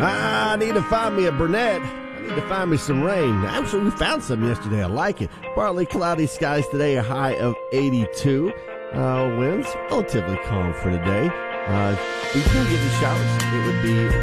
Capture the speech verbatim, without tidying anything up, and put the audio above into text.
I need to find me a Burnett. I need to find me some rain. Actually, we found some yesterday. I like it. Partly cloudy skies today, a high of eighty-two. Uh, winds relatively calm for today. Uh, we do get the showers. It would be